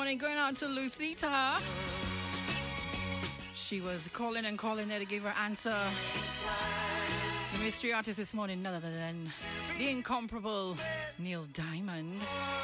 morning going out to Lucita. She was calling and calling there to give her answer. The mystery artist this morning, none other than the incomparable Neil Diamond.